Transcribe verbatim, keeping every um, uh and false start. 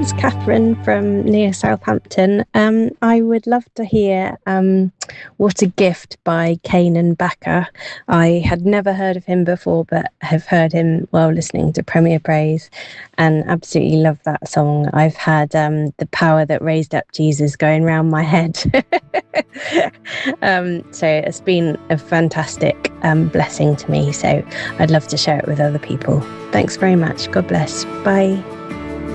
it's Catherine from near Southampton. Um, I would love to hear um, What a Gift by Kanan Backer. I had never heard of him before, but have heard him while listening to Premier Praise and absolutely love that song. I've had um, The Power That Raised Up Jesus going round my head. um, so it's been a fantastic um, blessing to me. So I'd love to share it with other people. Thanks very much. God bless. Bye.